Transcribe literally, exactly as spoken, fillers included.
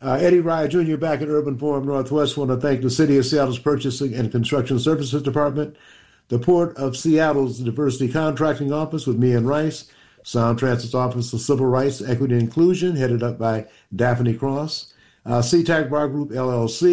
Uh, Eddie Rye Junior back at Urban Forum Northwest. Want to thank the City of Seattle's Purchasing and Construction Services Department, the Port of Seattle's Diversity Contracting Office with Mian Rice, Sound Transit's Office of Civil Rights, Equity, and Inclusion, headed up by Daphne Cross, uh, C TAC Bar Group, L L C,